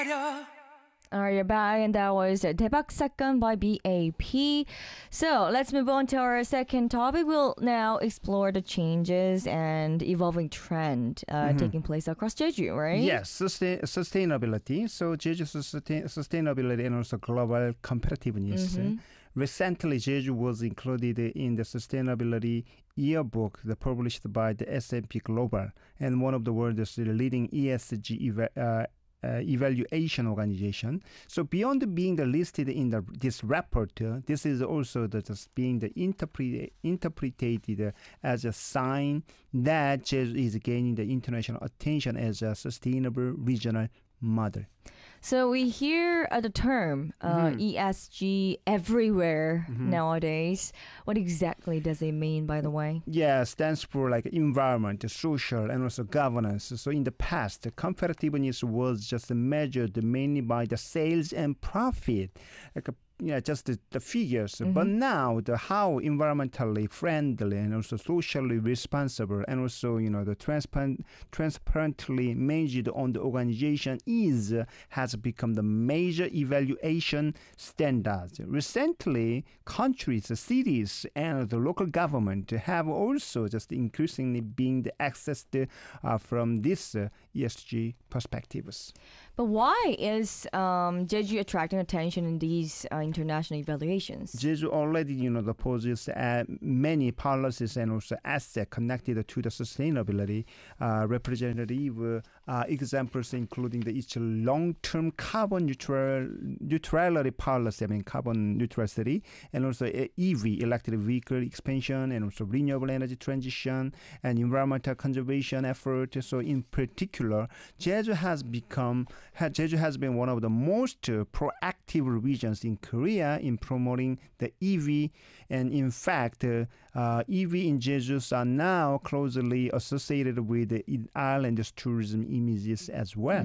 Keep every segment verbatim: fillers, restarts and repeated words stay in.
Are you back? And that was 대박 사건 by B A P. So let's move on to our second topic. We'll now explore the changes and evolving trend uh, mm-hmm. taking place across Jeju, right? Yes, sustain, sustainability. So Jeju sustain, sustainability and also global competitiveness. Mm-hmm. Recently, Jeju was included in the sustainability yearbook that published by the S and P Global and one of the world's leading E S G eva- uh, Uh, evaluation organization. So beyond being the listed in the, this report, uh, this is also the, just being the interpret, interpreted uh, as a sign that Jeju is gaining the international attention as a sustainable regional model. So we hear uh, the term uh, mm-hmm. E S G everywhere mm-hmm. nowadays. What exactly does it mean, by the way? Yeah, stands for like environment, social, and also governance. So in the past, competitiveness was just measured mainly by the sales and profit, like a Yeah, just the, the figures. Mm-hmm. But now, the how environmentally friendly and also socially responsible and also, you know, the transparent, transparently measured on the organization is uh, has become the major evaluation standards. Recently, countries, cities, and the local government have also just increasingly been accessed uh, from this uh, E S G perspectives. But why is um, Jeju attracting attention in these uh, international evaluations? Jeju already, you know, the poses uh, many policies and also assets connected to the sustainability. Uh, representative uh, examples including the its long-term carbon neutral neutrality policy, I mean carbon neutrality, and also E V, electric vehicle expansion, and also renewable energy transition and environmental conservation effort. So in particular, Jeju has become Jeju has been one of the most uh, proactive regions in Korea in promoting the E V, and in fact, uh, uh, E V in Jeju are now closely associated with the island's tourism images as well.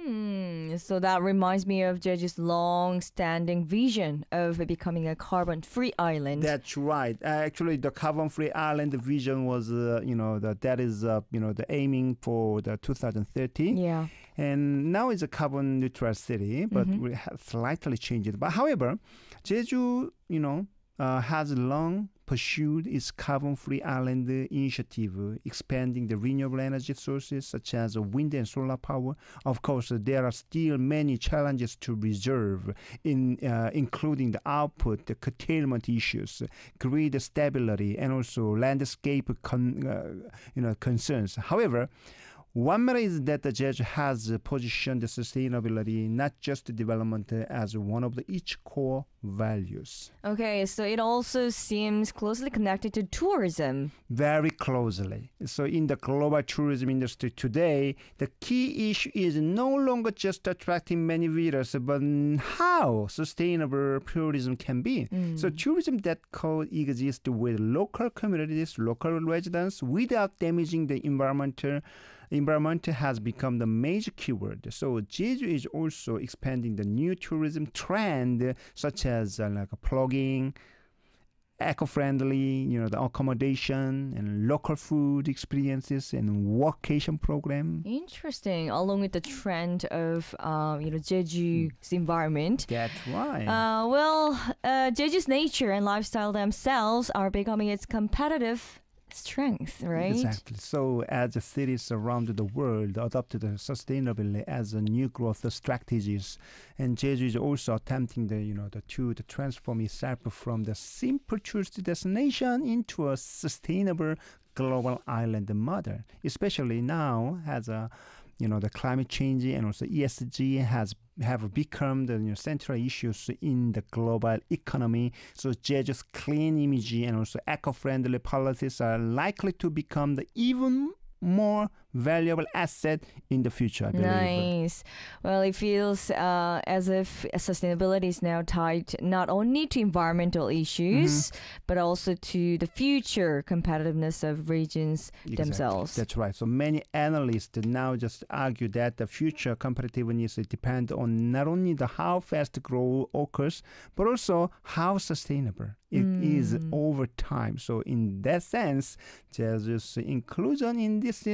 Mm, so that reminds me of Jeju's long-standing vision of becoming a carbon-free island. That's right. Uh, actually, the carbon-free island vision was, uh, you know, the, that is, uh, you know, the aiming for the two thousand thirty. Yeah. And now it's a carbon neutral city, but mm-hmm. we have slightly changed it. But however, Jeju, you know, uh, has long pursued its carbon-free island initiative, expanding the renewable energy sources such as wind and solar power. Of course, there are still many challenges to resolve, in uh, including the output, the curtailment issues, grid stability, and also landscape con- uh, you know, concerns. However, one matter is that the Jeju has positioned the sustainability, not just development, as one of the each core values. Okay, so it also seems closely connected to tourism. Very closely. So in the global tourism industry today, the key issue is no longer just attracting many visitors, but how sustainable tourism can be. Mm. So tourism that coexists with local communities, local residents, without damaging the environmental Environment has become the major keyword. So Jeju is also expanding the new tourism trend, such as uh, like plugging, eco-friendly, you know, the accommodation and local food experiences and vacation program. Interesting. Along with the trend of, um, you know, Jeju's environment. That's right. Uh, well, uh, Jeju's nature and lifestyle themselves are becoming its competitive strength, right? Exactly. So as the cities around the world adopted sustainability as a new growth strategies, and Jeju is also attempting the, you know, the to the transform itself from the simple tourist destination into a sustainable global island model, especially now as a, you know, the climate change and also E S G has have become the, you know, central issues in the global economy. So Jeju's clean image and also eco-friendly policies are likely to become the even more valuable asset in the future, I believe. Nice. Well, it feels uh, as if sustainability is now tied not only to environmental issues, mm-hmm. but also to the future competitiveness of regions exactly. themselves. That's right. So many analysts now just argue that the future competitiveness depends on not only the how fast growth occurs, but also how sustainable it mm. is over time. So in that sense, Jeju's inclusion in this uh,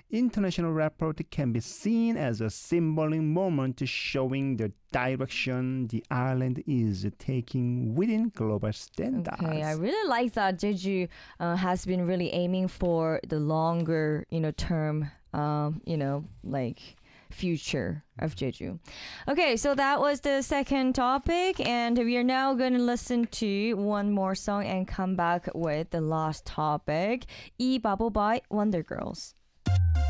international report can be seen as a symbolic moment showing the direction the island is taking within global standards. Okay, I really like that Jeju uh, has been really aiming for the longer, you know, term, um, you know, like future of Jeju. Okay, so that was the second topic, and we are now going to listen to one more song and come back with the last topic, 이 바보 by Wonder Girls.